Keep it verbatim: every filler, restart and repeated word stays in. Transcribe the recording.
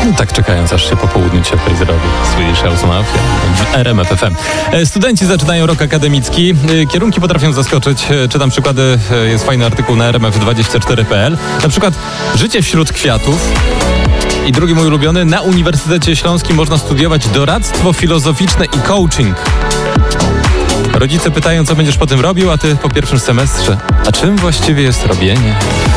Tak czekając, aż się po południu cieplej zrobi. Swedish House Mafia w R M F F M. Studenci zaczynają rok akademicki. Kierunki potrafią zaskoczyć. Czytam przykłady, jest fajny artykuł na R M F dwadzieścia cztery kropka p l. Na przykład życie wśród kwiatów. I drugi mój ulubiony, na Uniwersytecie Śląskim można studiować doradztwo filozoficzne i coaching. Rodzice pytają, co będziesz po tym robił, a ty po pierwszym semestrze. A czym właściwie jest robienie?